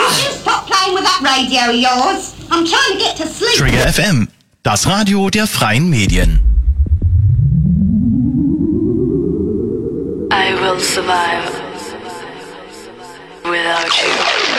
Stop playing with that radio of yours. I'm trying to get to sleep. Trigger FM, das Radio der freien Medien. I will survive without you.